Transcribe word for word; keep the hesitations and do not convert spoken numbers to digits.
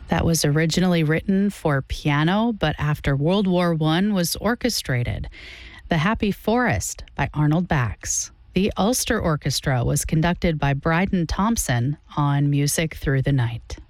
That was originally written for piano, but after World War One was orchestrated. The Happy Forest by Arnold Bax. The Ulster Orchestra was conducted by Bryden Thompson on Music Through the Night.